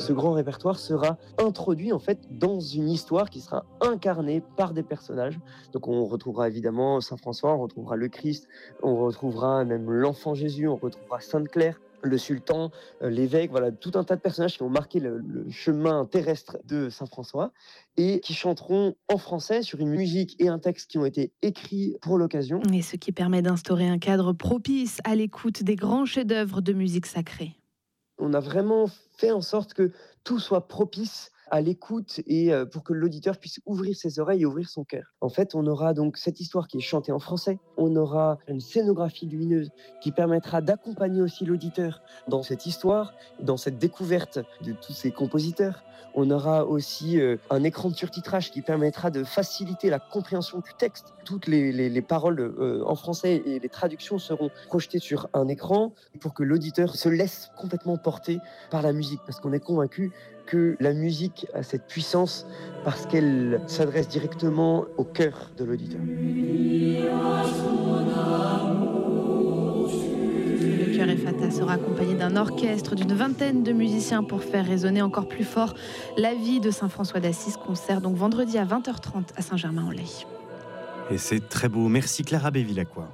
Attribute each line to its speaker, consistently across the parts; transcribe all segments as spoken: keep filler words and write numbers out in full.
Speaker 1: ce grand répertoire sera introduit en fait dans une histoire qui sera incarnée par des personnages. Donc on retrouvera évidemment Saint François, on retrouvera le Christ, on retrouvera même l'enfant Jésus, on retrouvera Sainte Claire, le sultan, euh, l'évêque, voilà, tout un tas de personnages qui ont marqué le, le chemin terrestre de Saint François et qui chanteront en français sur une musique et un texte qui ont été écrits pour l'occasion.
Speaker 2: Et ce qui permet d'instaurer un cadre propice à l'écoute des grands chefs-d'œuvre de musique sacrée.
Speaker 1: On a vraiment fait en sorte que tout soit propice à l'écoute et euh, pour que l'auditeur puisse ouvrir ses oreilles et ouvrir son cœur. En fait, on aura donc cette histoire qui est chantée en français. On aura une scénographie lumineuse qui permettra d'accompagner aussi l'auditeur dans cette histoire, dans cette découverte de tous ces compositeurs. On aura aussi euh, un écran de surtitrage qui permettra de faciliter la compréhension du texte. Toutes les, les, les paroles euh, en français et les traductions seront projetées sur un écran pour que l'auditeur se laisse complètement porter par la musique, parce qu'on est convaincu que la musique a cette puissance parce qu'elle s'adresse directement au cœur de l'auditeur.
Speaker 2: Le chœur Ephata sera accompagné d'un orchestre d'une vingtaine de musiciens pour faire résonner encore plus fort la vie de Saint François d'Assise. Concert donc vendredi à vingt heures trente à Saint-Germain-en-Laye.
Speaker 3: Et c'est très beau. Merci Clara Bévilacqua.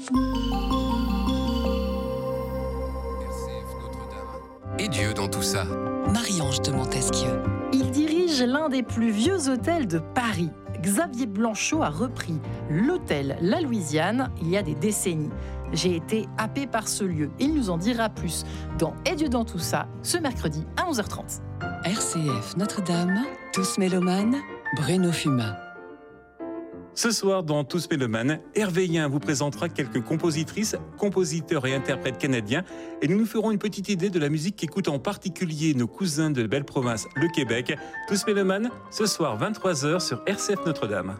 Speaker 4: Et Dieu dans tout ça.
Speaker 5: Marie-Ange de Montesquieu.
Speaker 6: Il dirige l'un des plus vieux hôtels de Paris. Xavier Blanchot a repris l'hôtel La Louisiane il y a des décennies. J'ai été happé par ce lieu. Il nous en dira plus dans Et Dieu dans tout ça, ce mercredi à onze heures trente.
Speaker 5: R C F Notre-Dame, Tous mélomanes, Bruno Fumain.
Speaker 7: Ce soir, dans Tous mélomanes, Hervé Yen vous présentera quelques compositrices, compositeurs et interprètes canadiens et nous nous ferons une petite idée de la musique qu'écoutent en particulier nos cousins de belle province, le Québec. Tous mélomanes, ce soir vingt-trois heures sur R C F Notre-Dame.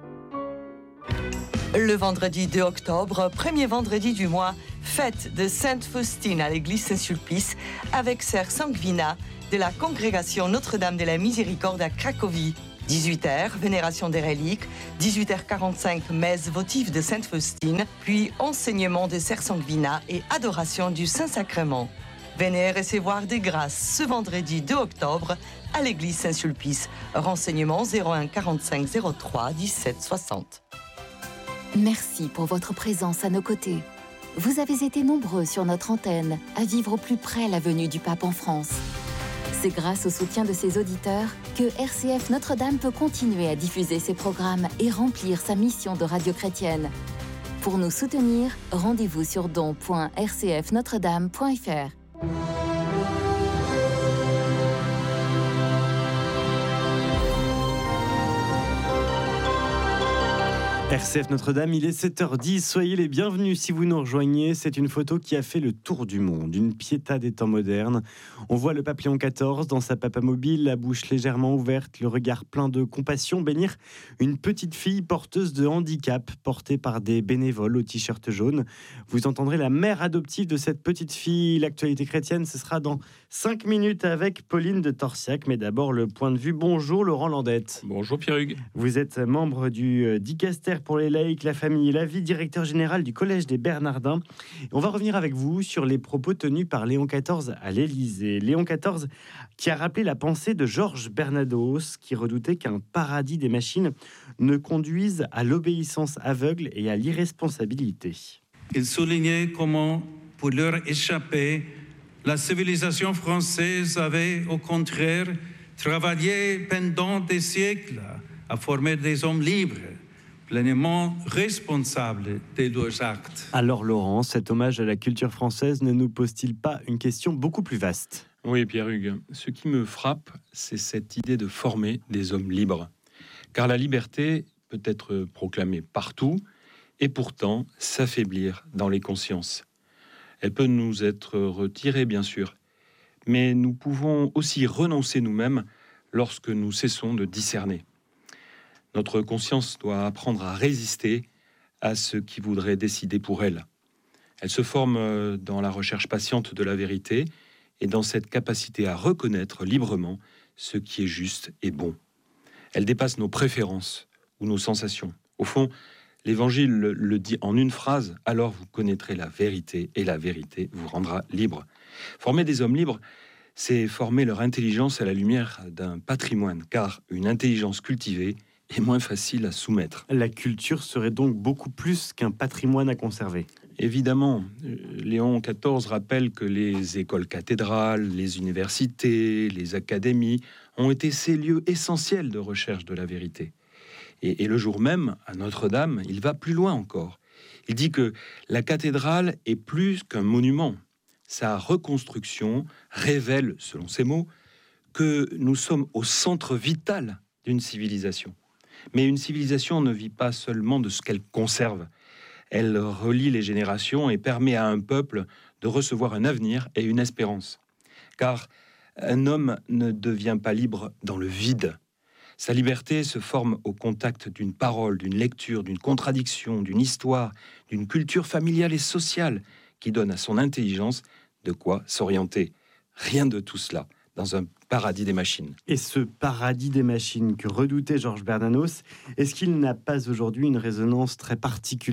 Speaker 8: Le vendredi deux octobre, premier vendredi du mois, fête de Sainte Faustine à l'église Saint-Sulpice avec sœur Sanguina de la congrégation Notre-Dame de la Miséricorde à Cracovie. dix-huit heures, vénération des reliques, dix-huit heures quarante-cinq, messe votive de Sainte Faustine, puis enseignement de Sœur Sanguina et adoration du Saint-Sacrement. Venez recevoir des grâces ce vendredi deux octobre à l'église Saint-Sulpice. Renseignement zéro un quarante-cinq zéro trois dix-sept soixante.
Speaker 9: Merci pour votre présence à nos côtés. Vous avez été nombreux sur notre antenne à vivre au plus près la venue du pape en France. C'est grâce au soutien de ses auditeurs que R C F Notre-Dame peut continuer à diffuser ses programmes et remplir sa mission de radio chrétienne. Pour nous soutenir, rendez-vous sur don point r c f notre dame point f r.
Speaker 3: R C F Notre-Dame, il est sept heures dix, soyez les bienvenus si vous nous rejoignez. C'est une photo qui a fait le tour du monde, une piéta des temps modernes. On voit le pape Léon quatorze dans sa papamobile, la bouche légèrement ouverte, le regard plein de compassion, bénir une petite fille porteuse de handicap, portée par des bénévoles au t-shirt jaune. Vous entendrez la mère adoptive de cette petite fille. L'actualité chrétienne, ce sera dans cinq minutes avec Pauline de Torsiac. Mais d'abord, le point de vue. Bonjour Laurent Landette.
Speaker 10: Bonjour Pierre-Hugues.
Speaker 3: Vous êtes membre du dicaster pour les laïcs, la famille et la vie, directeur général du Collège des Bernardins. On va revenir avec vous sur les propos tenus par Léon quatorze à l'Élysée. Léon quatorze qui a rappelé la pensée de Georges Bernados, qui redoutait qu'un paradis des machines ne conduise à l'obéissance aveugle et à l'irresponsabilité.
Speaker 11: Il soulignait comment, pour leur échapper, la civilisation française avait, au contraire, travaillé pendant des siècles à former des hommes libres, pleinement responsables de leurs actes.
Speaker 3: Alors Laurent, cet hommage à la culture française ne nous pose-t-il pas une question beaucoup plus vaste ?
Speaker 10: Oui Pierre-Hugues, ce qui me frappe, c'est cette idée de former des hommes libres. Car la liberté peut être proclamée partout et pourtant s'affaiblir dans les consciences. Elle peut nous être retirée bien sûr, mais nous pouvons aussi renoncer nous-mêmes lorsque nous cessons de discerner. Notre conscience doit apprendre à résister à ce qui voudrait décider pour elle. Elle se forme dans la recherche patiente de la vérité et dans cette capacité à reconnaître librement ce qui est juste et bon. Elle dépasse nos préférences ou nos sensations. Au fond, l'Évangile le, le dit en une phrase, alors vous connaîtrez la vérité et la vérité vous rendra libre. Former des hommes libres, c'est former leur intelligence à la lumière d'un patrimoine, car une intelligence cultivée est moins facile à soumettre.
Speaker 3: La culture serait donc beaucoup plus qu'un patrimoine à conserver.
Speaker 10: Évidemment, Léon quatorze rappelle que les écoles cathédrales, les universités, les académies ont été ces lieux essentiels de recherche de la vérité. Et, et le jour même, à Notre-Dame, il va plus loin encore. Il dit que la cathédrale est plus qu'un monument. Sa reconstruction révèle, selon ses mots, que nous sommes au centre vital d'une civilisation. Mais une civilisation ne vit pas seulement de ce qu'elle conserve. Elle relie les générations et permet à un peuple de recevoir un avenir et une espérance. Car un homme ne devient pas libre dans le vide. Sa liberté se forme au contact d'une parole, d'une lecture, d'une contradiction, d'une histoire, d'une culture familiale et sociale qui donne à son intelligence de quoi s'orienter. Rien de tout cela dans un paradis des machines.
Speaker 3: Et ce paradis des machines que redoutait Georges Bernanos, est-ce qu'il n'a pas aujourd'hui une résonance très particulière ?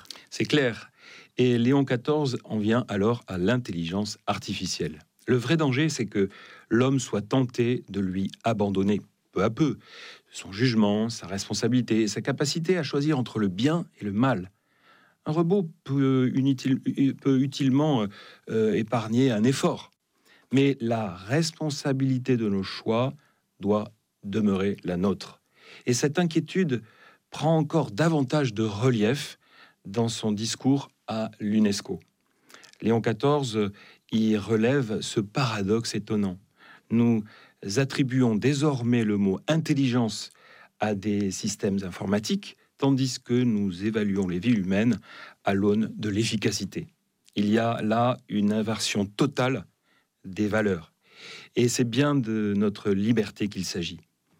Speaker 10: C'est clair. Et Léon quatorze en vient alors à l'intelligence artificielle. Le vrai danger, c'est que l'homme soit tenté de lui abandonner peu à peu son jugement, sa responsabilité et sa capacité à choisir entre le bien et le mal. Un robot peut, inutile, peut utilement euh, épargner un effort. Mais la responsabilité de nos choix doit demeurer la nôtre. Et cette inquiétude prend encore davantage de relief dans son discours à l'UNESCO. Léon quatorze y relève ce paradoxe étonnant. Nous attribuons désormais le mot « intelligence » à des systèmes informatiques, tandis que nous évaluons les vies humaines à l'aune de l'efficacité. Il y a là une inversion totale des valeurs. Et c'est bien de notre liberté qu'il s'agit.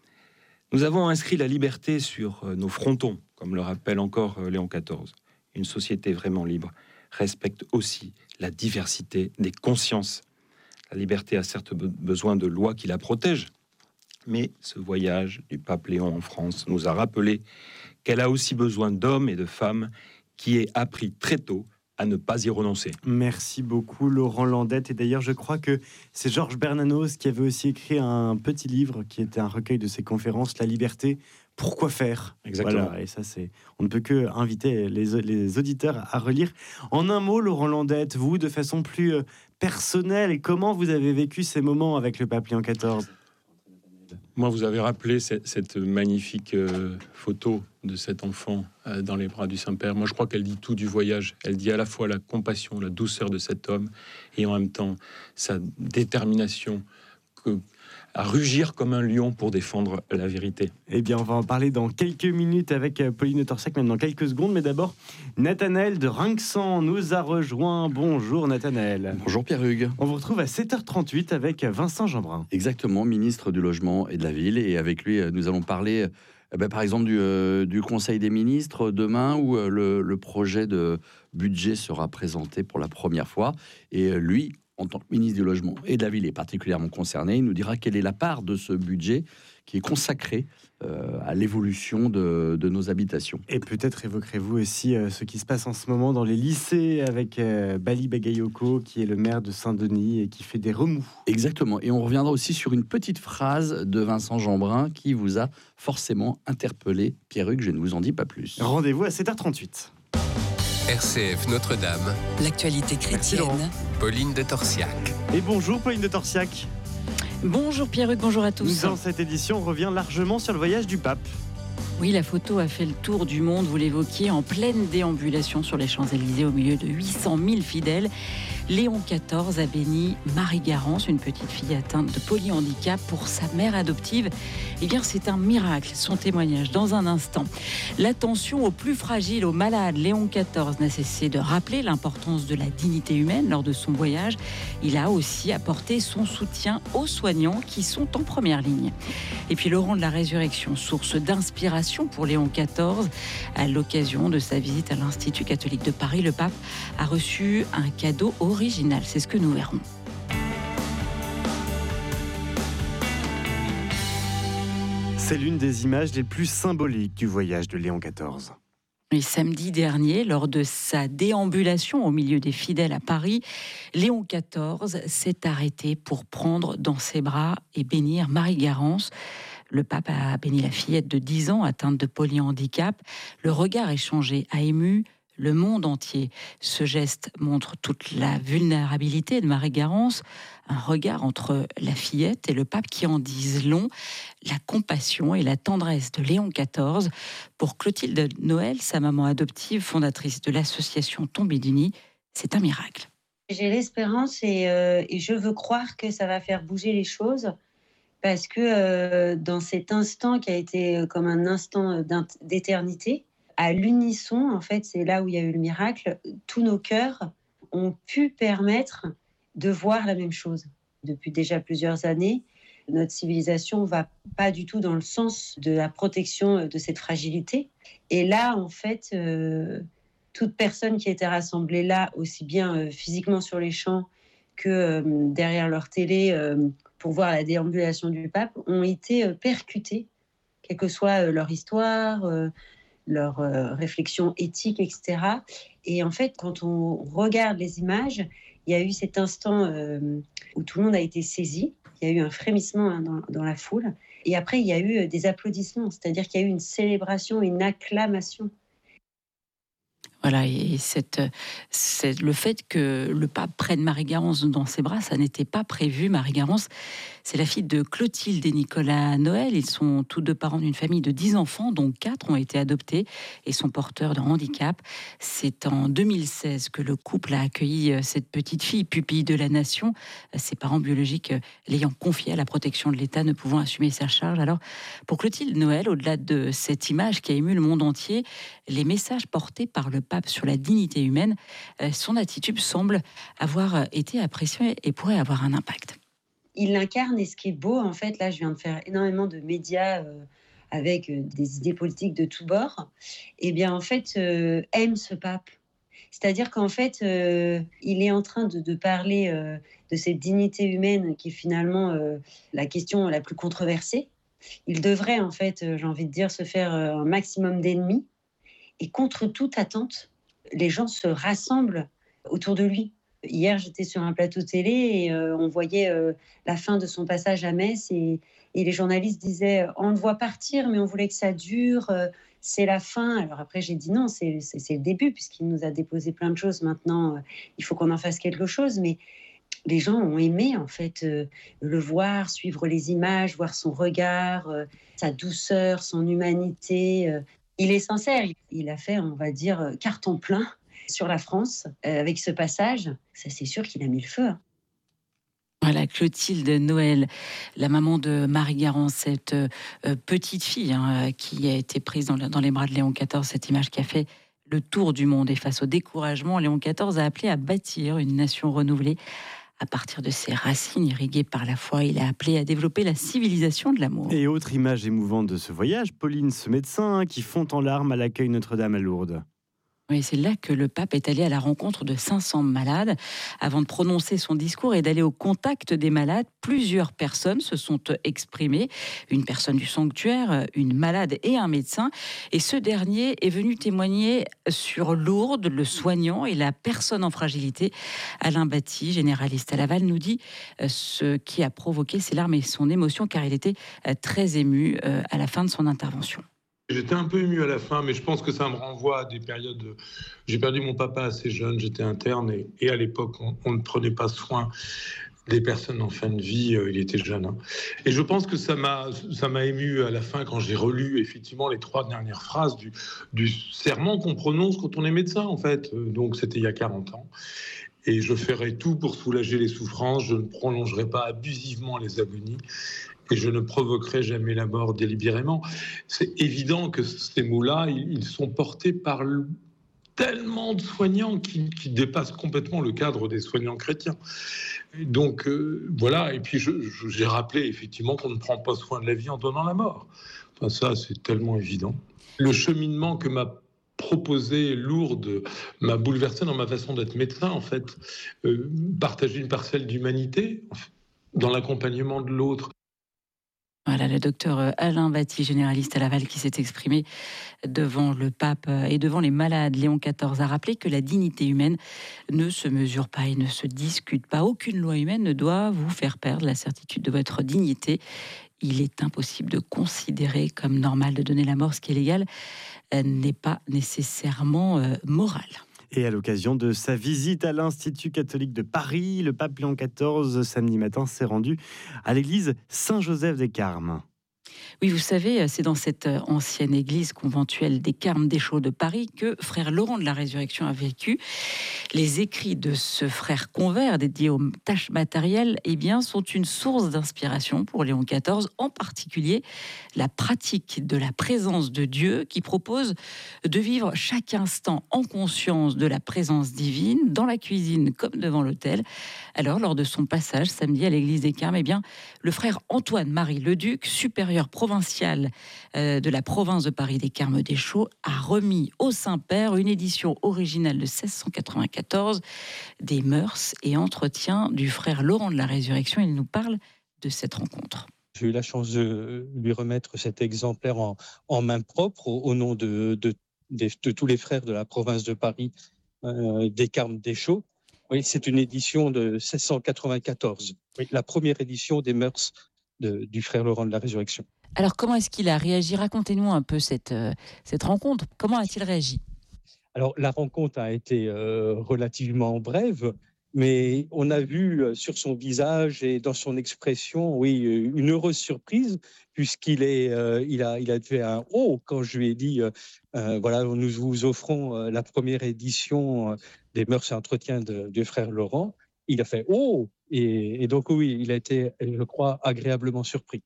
Speaker 10: Nous avons inscrit la liberté sur nos frontons, comme le rappelle encore Léon quatorze. Une société vraiment libre respecte aussi la diversité des consciences. La liberté a certes besoin de lois qui la protègent, mais ce voyage du pape Léon en France nous a rappelé qu'elle a aussi besoin d'hommes et de femmes qui aient appris très tôt à ne pas y renoncer.
Speaker 3: Merci beaucoup Laurent Landette. Et d'ailleurs, je crois que c'est Georges Bernanos qui avait aussi écrit un petit livre qui était un recueil de ses conférences, La liberté, pourquoi faire ?
Speaker 10: Exactement.
Speaker 3: Voilà, et ça, c'est, on ne peut que inviter les, les auditeurs à relire. En un mot, Laurent Landette, vous, de façon plus personnelle, et comment vous avez vécu ces moments avec le pape Léon quatorze ?
Speaker 10: Moi, vous avez rappelé cette, cette magnifique euh, photo de cet enfant euh, dans les bras du Saint-Père. Moi, je crois qu'elle dit tout du voyage. Elle dit à la fois la compassion, la douceur de cet homme, et en même temps sa détermination que, à rugir comme un lion pour défendre la vérité.
Speaker 3: Eh bien, on va en parler dans quelques minutes avec Pauline de Torsiac, même dans quelques secondes. Mais d'abord, Nathanaël de Rinxan nous a rejoint. Bonjour Nathanaël.
Speaker 12: Bonjour Pierre-Hugues.
Speaker 3: On vous retrouve à sept heures trente-huit avec Vincent Jeanbrun.
Speaker 12: Exactement, ministre du Logement et de la Ville. Et avec lui, nous allons parler, eh bien, par exemple, du, euh, du Conseil des ministres demain, où euh, le, le projet de budget sera présenté pour la première fois. Et euh, lui, en tant que ministre du Logement et de la Ville est particulièrement concerné, il nous dira quelle est la part de ce budget qui est consacré euh, à l'évolution de, de nos habitations.
Speaker 3: Et peut-être évoquerez-vous aussi euh, ce qui se passe en ce moment dans les lycées avec euh, Bali Bagayoko, qui est le maire de Saint-Denis et qui fait des remous.
Speaker 12: Exactement. Et on reviendra aussi sur une petite phrase de Vincent Jeanbrun qui vous a forcément interpellé. Pierre-Hugues, je ne vous en dis pas plus.
Speaker 3: Rendez-vous à sept heures trente-huit.
Speaker 4: R C F Notre-Dame.
Speaker 5: L'actualité chrétienne.
Speaker 4: Pauline de Torsiac.
Speaker 3: Et bonjour Pauline de Torsiac.
Speaker 13: Bonjour Pierre-Hugues, bonjour à tous.
Speaker 3: Dans cette édition, on revient largement sur le voyage du pape.
Speaker 13: Oui, la photo a fait le tour du monde, vous l'évoquiez, en pleine déambulation sur les Champs-Élysées au milieu de huit cent mille fidèles. Léon quatorze a béni Marie Garance, une petite fille atteinte de polyhandicap, pour sa mère adoptive. Eh bien, c'est un miracle, son témoignage dans un instant. L'attention aux plus fragiles, aux malades, Léon quatorze n'a cessé de rappeler l'importance de la dignité humaine lors de son voyage. Il a aussi apporté son soutien aux soignants qui sont en première ligne. Et puis, le rang de la résurrection, source d'inspiration pour Léon quatorze. À l'occasion de sa visite à l'Institut catholique de Paris, le pape a reçu un cadeau original. C'est ce que nous verrons.
Speaker 3: C'est l'une des images les plus symboliques du voyage de Léon quatorze.
Speaker 13: Et samedi dernier, lors de sa déambulation au milieu des fidèles à Paris, Léon quatorze s'est arrêté pour prendre dans ses bras et bénir Marie-Garance. Le pape a béni la fillette de dix ans atteinte de polyhandicap. Le regard échangé a ému le monde entier. Ce geste montre toute la vulnérabilité de Marie-Garance, un regard entre la fillette et le pape qui en disent long, la compassion et la tendresse de Léon quatorze. Pour Clotilde Noël, sa maman adoptive, fondatrice de l'association Tombée d'Unis, c'est un miracle.
Speaker 14: J'ai l'espérance et, euh, et je veux croire que ça va faire bouger les choses, parce que euh, dans cet instant qui a été comme un instant d'éternité, à l'unisson, en fait, c'est là où il y a eu le miracle, tous nos cœurs ont pu permettre de voir la même chose. Depuis déjà plusieurs années, notre civilisation ne va pas du tout dans le sens de la protection de cette fragilité. Et là, en fait, euh, toute personne qui était rassemblée là, aussi bien euh, physiquement sur les champs que euh, derrière leur télé, euh, pour voir la déambulation du pape, ont été euh, percutées, quelle que soit euh, leur histoire, euh, leur euh, réflexion éthique, et cetera. Et en fait, quand on regarde les images, il y a eu cet instant euh, où tout le monde a été saisi. Il y a eu un frémissement hein, dans, dans la foule. Et après, il y a eu des applaudissements, c'est-à-dire qu'il y a eu une célébration, une acclamation.
Speaker 13: Voilà, et cette, c'est le fait que le pape prenne Marie-Garance dans ses bras, ça n'était pas prévu. Marie-Garance, c'est la fille de Clotilde et Nicolas Noël. Ils sont tous deux parents d'une famille de dix enfants, dont quatre ont été adoptés et sont porteurs de handicap. C'est en deux mille seize que le couple a accueilli cette petite fille, pupille de la nation, ses parents biologiques l'ayant confiée à la protection de l'État, ne pouvant assumer sa charge. Alors, pour Clotilde Noël, au-delà de cette image qui a ému le monde entier, les messages portés par le pape sur la dignité humaine, son attitude semble avoir été appréciée et pourrait avoir un impact.
Speaker 14: Il l'incarne, et ce qui est beau, en fait, là, je viens de faire énormément de médias euh, avec euh, des idées politiques de tous bords, et bien, en fait, euh, aime ce pape. C'est-à-dire qu'en fait, euh, il est en train de, de parler euh, de cette dignité humaine qui est finalement euh, la question la plus controversée. Il devrait, en fait, euh, j'ai envie de dire, se faire euh, un maximum d'ennemis, et contre toute attente, les gens se rassemblent autour de lui. Hier, j'étais sur un plateau télé et euh, on voyait euh, la fin de son passage à Metz et, et les journalistes disaient « on le voit partir, mais on voulait que ça dure, euh, c'est la fin ». Alors après, j'ai dit non, c'est, c'est, c'est le début puisqu'il nous a déposé plein de choses. Maintenant, euh, il faut qu'on en fasse quelque chose. Mais les gens ont aimé en fait euh, le voir, suivre les images, voir son regard, euh, sa douceur, son humanité. Euh. Il est sincère, il a fait, on va dire, carton plein sur la France, euh, avec ce passage, ça c'est sûr qu'il a mis le feu. Hein.
Speaker 13: Voilà, Clotilde Noël, la maman de Marie-Garance, cette euh, petite fille hein, qui a été prise dans, dans les bras de Léon quatorze, cette image qui a fait le tour du monde. Et face au découragement, Léon quatorze a appelé à bâtir une nation renouvelée. À partir de ses racines irriguées par la foi, il a appelé à développer la civilisation de l'amour.
Speaker 3: Et autre image émouvante de ce voyage, Pauline, ce médecin hein, qui fond en larmes à l'accueil Notre-Dame à Lourdes.
Speaker 13: Oui, c'est là que le pape est allé à la rencontre de cinq cents malades. Avant de prononcer son discours et d'aller au contact des malades, plusieurs personnes se sont exprimées. Une personne du sanctuaire, une malade et un médecin. Et ce dernier est venu témoigner sur Lourdes, le soignant et la personne en fragilité. Alain Batty, généraliste à Laval, nous dit ce qui a provoqué ses larmes et son émotion, car il était très ému à la fin de son intervention.
Speaker 15: J'étais un peu ému à la fin, mais je pense que ça me renvoie à des périodes... De... J'ai perdu mon papa assez jeune, j'étais interne, et, et à l'époque, on, on ne prenait pas soin des personnes en fin de vie, euh, il était jeune. Hein. Et je pense que ça m'a, ça m'a ému à la fin quand j'ai relu effectivement les trois dernières phrases du, du serment qu'on prononce quand on est médecin, en fait. Donc c'était il y a quarante ans. Et je ferai tout pour soulager les souffrances, je ne prolongerai pas abusivement les agonies, et je ne provoquerai jamais la mort délibérément. C'est évident que ces mots-là, ils sont portés par le... tellement de soignants qui, qui dépassent complètement le cadre des soignants chrétiens. Donc euh, voilà, et puis je, je, j'ai rappelé effectivement qu'on ne prend pas soin de la vie en donnant la mort. Enfin, ça, c'est tellement évident. Le cheminement que m'a proposé Lourdes m'a bouleversé dans ma façon d'être médecin, en fait. Euh, partager une parcelle d'humanité dans l'accompagnement de l'autre.
Speaker 13: Voilà, le docteur Alain Batty, généraliste à Laval, qui s'est exprimé devant le pape et devant les malades. Léon quatorze a rappelé que la dignité humaine ne se mesure pas et ne se discute pas. Aucune loi humaine ne doit vous faire perdre la certitude de votre dignité. Il est impossible de considérer comme normal de donner la mort. Ce qui est légal n'est pas nécessairement euh, moral.
Speaker 3: Et à l'occasion de sa visite à l'Institut catholique de Paris, le pape Léon quatorze, samedi matin, s'est rendu à l'église Saint-Joseph des Carmes.
Speaker 13: Oui, vous savez, c'est dans cette ancienne église conventuelle des Carmes Deschaux de Paris que frère Laurent de la Résurrection a vécu. Les écrits de ce frère convers dédié aux tâches matérielles eh bien, sont une source d'inspiration pour Léon quatorze, en particulier la pratique de la présence de Dieu qui propose de vivre chaque instant en conscience de la présence divine, dans la cuisine comme devant l'autel. Alors, lors de son passage samedi à l'église des Carmes, eh bien, le frère Antoine-Marie Leduc, supérieur provincial euh, de la province de Paris des Carmes Deschaux, a remis au Saint-Père une édition originale de seize cent quatre-vingt-quatorze des mœurs et entretiens du frère Laurent de la Résurrection. Il nous parle de cette rencontre.
Speaker 16: J'ai eu la chance de lui remettre cet exemplaire en, en main propre au, au nom de, de, de, de tous les frères de la province de Paris euh, des Carmes Deschaux. Oui, c'est une édition de seize cent quatre-vingt-quatorze, oui, la première édition des mœurs de, du frère Laurent de la Résurrection.
Speaker 13: Alors, comment est-ce qu'il a réagi ? Racontez-nous un peu cette, euh, cette rencontre. Comment a-t-il réagi ?
Speaker 16: Alors, la rencontre a été euh, relativement brève, mais on a vu euh, sur son visage et dans son expression, oui, une heureuse surprise, puisqu'il est, euh, il a, il a fait un « oh » quand je lui ai dit euh, euh, voilà, nous vous offrons euh, la première édition euh, des mœurs et entretiens de, de frère Laurent. Il a fait « oh » et, et donc oui, il a été, je crois, agréablement surpris.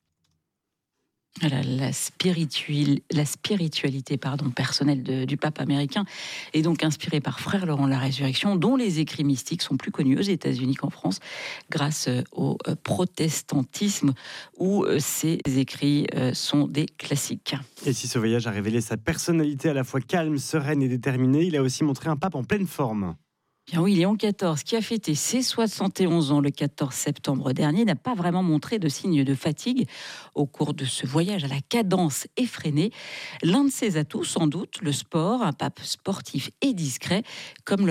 Speaker 13: La, la, spirituelle, la spiritualité pardon, personnelle de, du pape américain est donc inspirée par frère Laurent de la Résurrection, dont les écrits mystiques sont plus connus aux États-Unis qu'en France, grâce au protestantisme, où ces écrits sont des classiques.
Speaker 3: Et si ce voyage a révélé sa personnalité à la fois calme, sereine et déterminée, il a aussi montré un pape en pleine forme.
Speaker 13: Bien oui, Léon quatorze, qui a fêté ses soixante et onze ans le quatorze septembre dernier, n'a pas vraiment montré de signes de fatigue au cours de ce voyage à la cadence effrénée. L'un de ses atouts, sans doute, le sport, un pape sportif et discret, comme le